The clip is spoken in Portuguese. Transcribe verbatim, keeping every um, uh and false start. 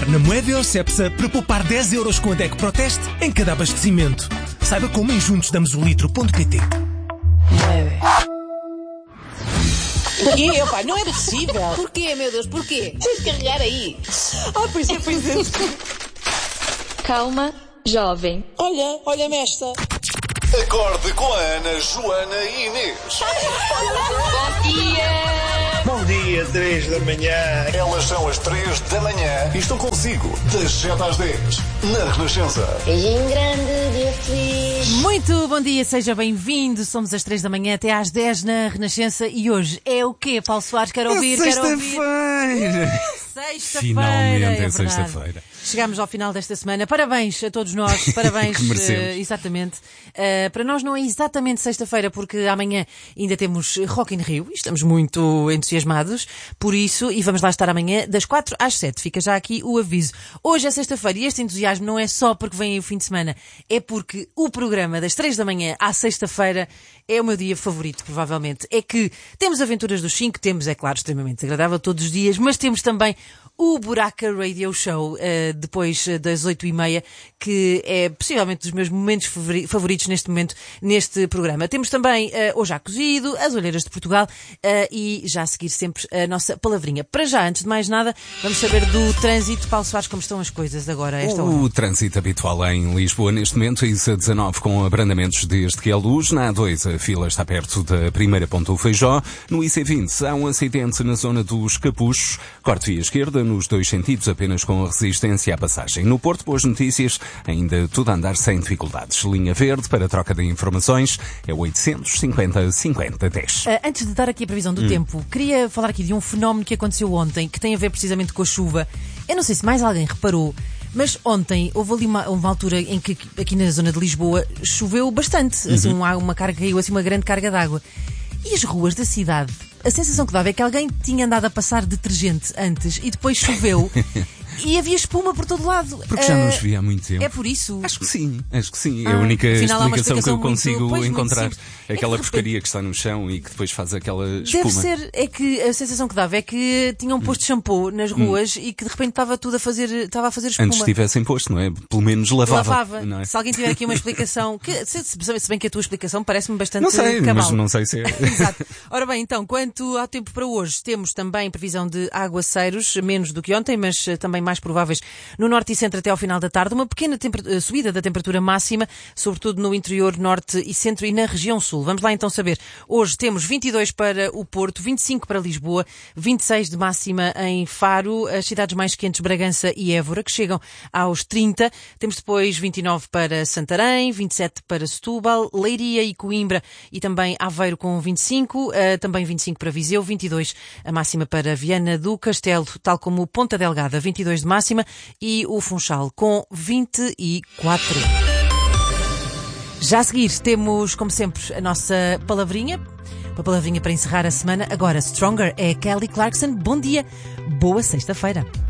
comprar na Moeda ou Cepsa para poupar dez euros com a D E C Proteste em cada abastecimento. Saiba como em juntos damos o litro ponto pt. Moeda. Porquê? Opa, não é possível. Porquê, meu Deus, porquê? Tens de carregar aí. Ah, pois é, pois é. Calma, jovem. Olha, olha-me esta. Acorde com a Ana, Joana e Inês. Bom dia! Bom dia, três da manhã. Elas são as três da manhã e estão consigo das sete às dez na Renascença. Beijinho grande, dia feliz. Muito bom dia, seja bem-vindo. Somos às três da manhã até às dez na Renascença e hoje é o quê, Paulo Soares? Quero ouvir, é quero ouvir. Sexta-feira! Sexta-feira! Finalmente é, é sexta-feira. Chegámos ao final desta semana. Parabéns a todos nós. Parabéns. Que merecemos. uh, exatamente. Uh, para nós não é exatamente sexta-feira, porque amanhã ainda temos Rock in Rio e estamos muito entusiasmados por isso e vamos lá estar amanhã das quatro às sete. Fica já aqui o aviso. Hoje é sexta-feira e este entusiasmo não é só porque vem aí o fim de semana, é porque o programa das três da manhã à sexta-feira é o meu dia favorito, provavelmente. É que temos Aventuras dos cinco, temos, é claro, extremamente agradável todos os dias, mas temos também o Buraca Radio Show, uh, depois das oito e meia, que é possivelmente dos meus momentos favoritos neste momento, neste programa. Temos também uh, o Já Cozido, as Olheiras de Portugal uh, e já a seguir sempre a nossa palavrinha. Para já, antes de mais nada, vamos saber do trânsito. Paulo Soares, como estão as coisas agora a esta hora? O trânsito habitual em Lisboa neste momento, I C A dezanove com abrandamentos desde que é luz. Na A dois a fila está perto da primeira ponta do Feijó. No I C vinte há um acidente na zona dos Capuchos, corte via esquerda nos dois sentidos, apenas com resistência à passagem. No Porto, boas notícias, ainda tudo a andar sem dificuldades. Linha verde para troca de informações é oitocentos e cinquenta, cinquenta, dez. Uh, antes de dar aqui a previsão do hum. tempo, queria falar aqui de um fenómeno que aconteceu ontem, que tem a ver precisamente com a chuva. Eu não sei se mais alguém reparou, mas ontem houve ali uma, uma altura em que aqui na zona de Lisboa choveu bastante. Assim, uhum. uma, uma carga, caiu assim uma grande carga de água. E as ruas da cidade, a sensação que dava é que alguém tinha andado a passar detergente antes e depois choveu e havia espuma por todo lado. Porque já não chovia há muito tempo. É por isso? Acho que sim, acho que sim. Ah, é a única explicação, explicação que eu consigo muito, pois, encontrar. Aquela é aquela porcaria que está no chão e que depois faz aquela espuma. Deve ser, é que a sensação que dava é que tinham posto hum. shampoo nas ruas hum. e que de repente estava tudo a fazer, estava a fazer espuma. Antes tivessem posto, não é? Pelo menos lavava. Lavava. Não é? Se alguém tiver aqui uma explicação, que, se, se bem que a tua explicação parece-me bastante Não sei, cabal. mas não sei se é. Exato. Ora bem, então, quanto ao tempo para hoje, temos também previsão de aguaceiros, menos do que ontem, mas também mais prováveis no norte e centro até ao final da tarde. Uma pequena subida da temperatura máxima, sobretudo no interior norte e centro e na região sul. Vamos lá então saber. Hoje temos vinte e dois para o Porto, vinte e cinco para Lisboa, vinte e seis de máxima em Faro, as cidades mais quentes Bragança e Évora, que chegam aos trinta. Temos depois vinte e nove para Santarém, vinte e sete para Setúbal, Leiria e Coimbra e também Aveiro com vinte e cinco, uh, também vinte e cinco para Viseu, vinte e dois a máxima para Viana do Castelo, tal como Ponta Delgada, vinte e dois de máxima e o Funchal com vinte e quatro. Já a seguir temos, como sempre, a nossa palavrinha. Uma palavrinha para encerrar a semana. Agora, Stronger é Kelly Clarkson. Bom dia, boa sexta-feira.